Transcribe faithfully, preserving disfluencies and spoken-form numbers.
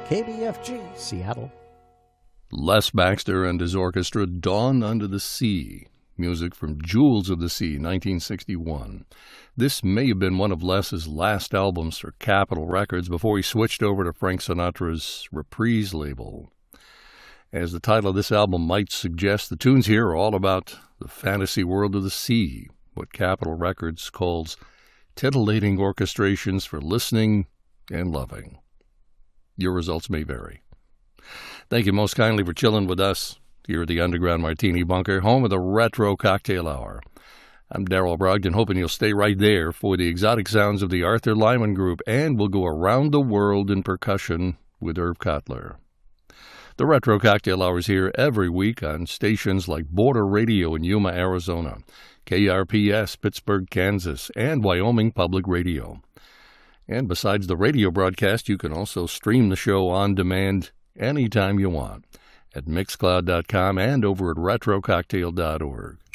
K B F G, Seattle. Les Baxter and his orchestra, Dawn Under the Sea. Music from Jewels of the Sea, nineteen sixty-one. This may have been one of Les's last albums for Capitol Records before he switched over to Frank Sinatra's Reprise label. As the title of this album might suggest, the tunes here are all about the fantasy world of the sea, what Capitol Records calls titillating orchestrations for listening and loving. Your results may vary. Thank you most kindly for chilling with us here at the Underground Martini Bunker, home of the Retro Cocktail Hour. I'm Darrell Brogdon, hoping you'll stay right there for the exotic sounds of the Arthur Lyman Group, and we'll go around the world in percussion with Irv Cotler. The Retro Cocktail Hour is here every week on stations like Border Radio in Yuma, Arizona, K R P S, Pittsburgh, Kansas, and Wyoming Public Radio. And besides the radio broadcast, you can also stream the show on demand anytime you want at mixcloud dot com and over at retro cocktail dot org.